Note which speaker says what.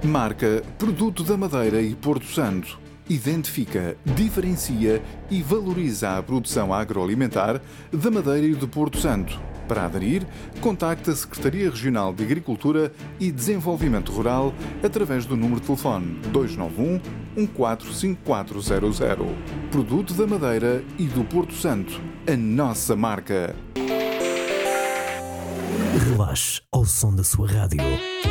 Speaker 1: Marca Produto da Madeira e Porto Santo. Identifica, diferencia e valoriza a produção agroalimentar da Madeira e de Porto Santo. Para aderir, contacte a Secretaria Regional de Agricultura e Desenvolvimento Rural através do número de telefone 291 145400. Produto da Madeira e do Porto Santo. A nossa marca.
Speaker 2: Relaxe ao som da sua rádio.